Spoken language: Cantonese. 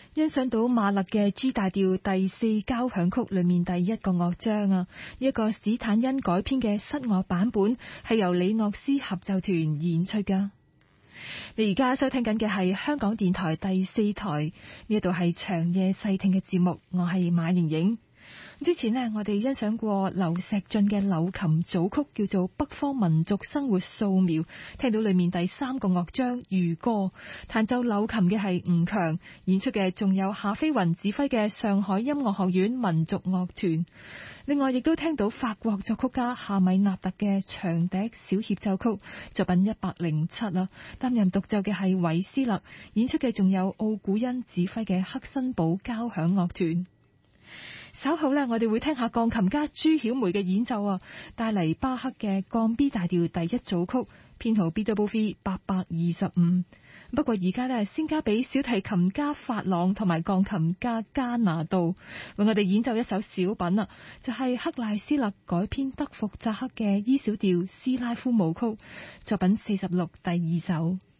欣賞到馬勒嘅 G 大調第4交響曲裏面第一個樂章啊，一個史坦因改編嘅室樂版本係由李諾斯合奏團演出噶。你而家收聽緊嘅係香港電台第4台，呢度係長夜細聽嘅節目，我係馬瑩瑩。之前呢，我哋欣賞過劉錫進嘅柳琴組曲，叫做《北方民族生活素描》，聽到裏面第3個樂章《漁歌》，彈奏柳琴嘅係吳強，演出嘅仲有夏飛雲指揮嘅上海音樂學院民族樂團。另外亦都聽到法國作曲家夏米納特嘅長笛小協奏曲作品107啦，擔任獨奏嘅係韋斯勒，演出嘅仲有奧古恩指揮嘅克辛堡交響樂團。稍後呢，我哋會聽下鋼琴家朱曉梅嘅演奏啊，帶嚟巴赫嘅降 B 大調第1組曲，編號 BWV 825。不過而家呢，先交俾小提琴家法朗同埋鋼琴家加拿度，為我哋演奏一首小品啊，就係克賴斯勒改編德福扎克嘅 E 小調斯拉夫舞曲，作品46第2首。